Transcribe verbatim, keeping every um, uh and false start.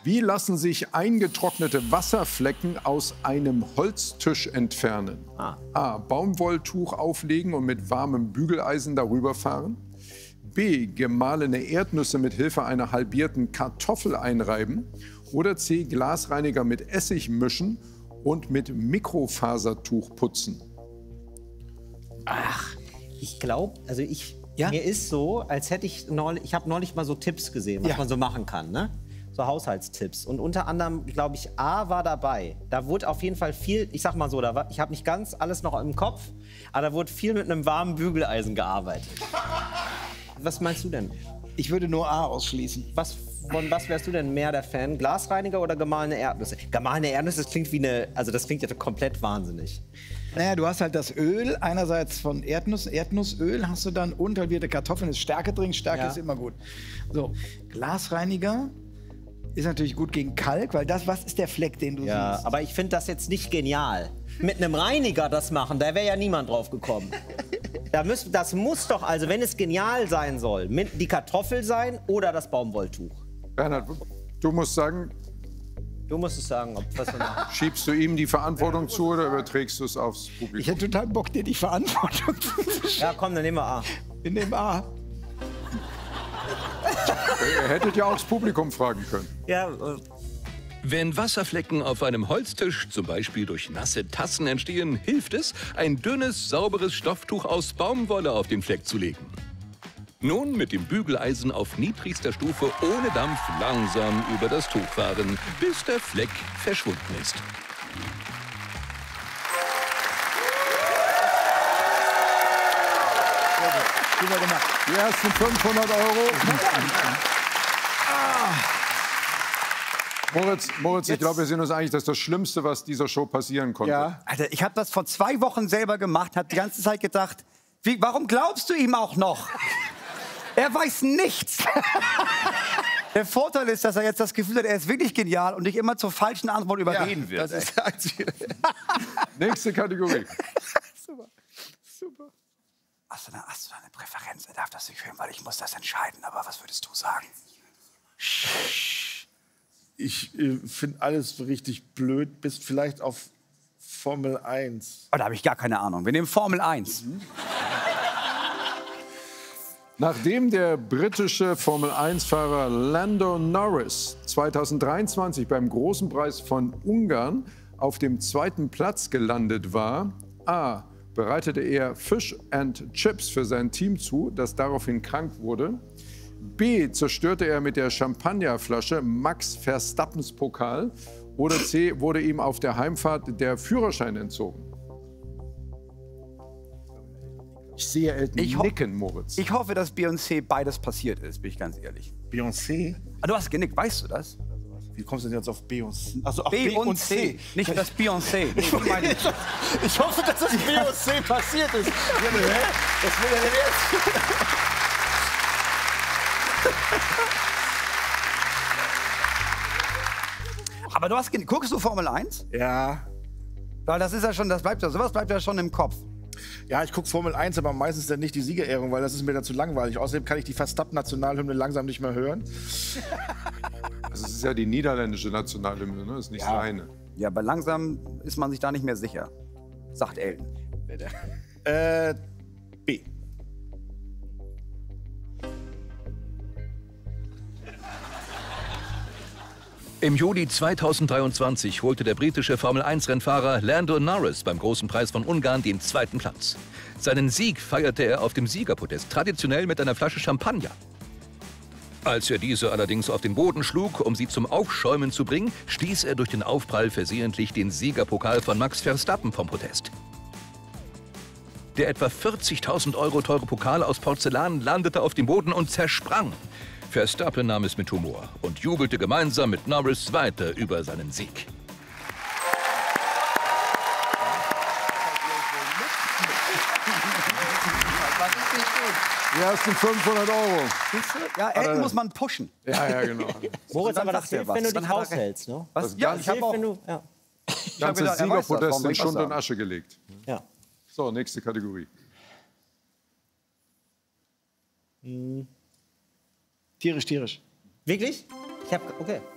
Wie lassen sich eingetrocknete Wasserflecken aus einem Holztisch entfernen? Ah. A. Baumwolltuch auflegen und mit warmem Bügeleisen darüber fahren. B. Gemahlene Erdnüsse mit Hilfe einer halbierten Kartoffel einreiben. Oder C. Glasreiniger mit Essig mischen und mit Mikrofasertuch putzen. Ach, ich glaube, also ich, Ja? mir ist so, als hätte ich neulich, ich habe neulich mal so Tipps gesehen, was Ja. man so machen kann, ne? So Haushaltstipps. Und unter anderem, glaube ich, A war dabei. Da wurde auf jeden Fall viel, ich sag mal so, da war, ich habe nicht ganz alles noch im Kopf, aber da wurde viel mit einem warmen Bügeleisen gearbeitet. Was meinst du denn? Ich würde nur A ausschließen. Was, von was wärst du denn mehr der Fan? Glasreiniger oder gemahlene Erdnüsse? Gemahlene Erdnüsse, das klingt wie eine, also das klingt ja komplett wahnsinnig. Naja, du hast halt das Öl, einerseits von Erdnuss, Erdnussöl hast du dann und halbierte Kartoffeln, ist Stärke drin, Stärke Ja. ist immer gut. So, Glasreiniger ist natürlich gut gegen Kalk, weil das, was ist der Fleck, den du Ja, siehst? aber ich finde das jetzt nicht genial. Mit einem Reiniger das machen, da wäre ja niemand drauf gekommen. Da müß, das muss doch, also wenn es genial sein soll, mit die Kartoffel sein oder das Baumwolltuch. Bernhard, du musst sagen, Du musst es sagen, ob was wir machen. schiebst du ihm die Verantwortung zu oder überträgst du es aufs Publikum? Ich hätte total Bock, dir die Verantwortung zu schieben. Ja, komm, dann nehmen wir A. In dem A. Ihr hättet ja auch das Publikum fragen können. Ja, äh, Wenn Wasserflecken auf einem Holztisch, zum Beispiel durch nasse Tassen entstehen, hilft es, ein dünnes, sauberes Stofftuch aus Baumwolle auf den Fleck zu legen. Nun mit dem Bügeleisen auf niedrigster Stufe ohne Dampf langsam über das Tuch fahren, bis der Fleck verschwunden ist. Super gemacht. Die ersten fünfhundert Euro. Moritz, Moritz ich Jetzt- glaube, wir sind uns einig, das ist das Schlimmste, was dieser Show passieren konnte. Ja. Alter, ich habe das vor zwei Wochen selber gemacht, habe die ganze Zeit gedacht, wie, warum glaubst du ihm auch noch? Er weiß nichts. Der Vorteil ist, dass er jetzt das Gefühl hat, er ist wirklich genial und dich immer zur falschen Antwort überreden wird. Das ist der einzige. Nächste Kategorie. Super. Super. Hast du, eine, hast du da eine Präferenz? Er darf das nicht hören, weil ich muss das entscheiden. Aber was würdest du sagen? Ich äh, finde alles richtig blöd, bis vielleicht auf Formel eins. Oh, da habe ich gar keine Ahnung. Wir nehmen Formel eins. Nachdem der britische Formel eins Fahrer Lando Norris zweitausenddreiundzwanzig beim Großen Preis von Ungarn auf dem zweiten Platz gelandet war, A. bereitete er Fish and Chips für sein Team zu, das daraufhin krank wurde. B. zerstörte er mit der Champagnerflasche Max Verstappens Pokal. Oder C. wurde ihm auf der Heimfahrt der Führerschein entzogen. Ich sehe Elton Ich ho- nicken, Moritz. Ich hoffe, dass Beyoncé beides passiert ist, bin ich ganz ehrlich. Beyoncé? Ah, du hast genickt, weißt du das? Wie kommst du denn jetzt auf Beyoncé? Also auf B und C, nicht das Beyoncé. Ich hoffe, dass das Beyoncé passiert ist. Ja, aber, hä? Was will er denn jetzt? Aber du hast genickt. Guckst du Formel eins? Ja. Weil das ist ja schon, das bleibt ja, sowas bleibt ja schon im Kopf. Ja, ich gucke Formel eins, aber meistens dann nicht die Siegerehrung, weil das ist mir dann zu langweilig. Außerdem kann ich die Verstappen-Nationalhymne langsam nicht mehr hören. Also es ist ja die niederländische Nationalhymne, ne? Das ist nicht Ja. seine. Ja, aber langsam ist man sich da nicht mehr sicher, sagt Elton. Äh, B. Im Juli zweitausenddreiundzwanzig holte der britische Formel eins Rennfahrer Lando Norris beim Großen Preis von Ungarn den zweiten Platz. Seinen Sieg feierte er auf dem Siegerpodest traditionell mit einer Flasche Champagner. Als er diese allerdings auf den Boden schlug, um sie zum Aufschäumen zu bringen, stieß er durch den Aufprall versehentlich den Siegerpokal von Max Verstappen vom Podest. Der etwa vierzigtausend Euro teure Pokal aus Porzellan landete auf dem Boden und zersprang. Verstappen nahm es mit Humor und jubelte gemeinsam mit Norris weiter über seinen Sieg. Die ersten fünfhundert Euro. Ja, Elton muss man pushen. Ja, ja, genau. Moritz, dann aber das sagt er hilft, was. wenn du Dann dich hat er raushältst, ne? Was? Das Ja, Ganze- ich habe Hilft, auch... wenn du, ja. Das hab ganze gedacht, er weiß das, Siegerpodest warum soll ist ich schon was in sagen? Asche gelegt. Ja. So, nächste Kategorie. Tierisch, tierisch. Wirklich? Ich hab, okay.